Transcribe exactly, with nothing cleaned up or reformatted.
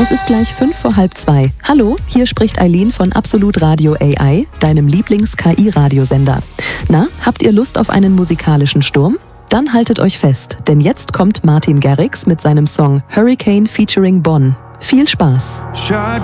Es ist gleich fünf vor halb zwei. Hallo, hier spricht Eileen von Absolut Radio A I, deinem Lieblings-K I-Radiosender. Na, habt ihr Lust auf einen musikalischen Sturm? Dann haltet euch fest, denn jetzt kommt Martin Garrix mit seinem Song Hurricane featuring Bonn. Viel Spaß!